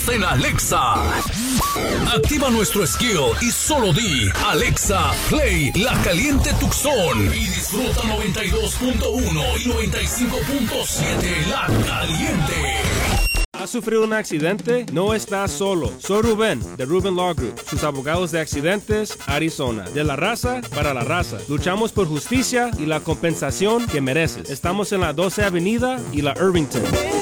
En Alexa. Activa nuestro skill y solo di Alexa, play La Caliente Tucson y disfruta 92.1 y 95.7 La Caliente. ¿Has sufrido un accidente? No estás solo. Soy Rubén, de Rubén Law Group, sus abogados de accidentes, Arizona. De la raza para la raza. Luchamos por justicia y la compensación que mereces. Estamos en la 12 Avenida y la Irvington.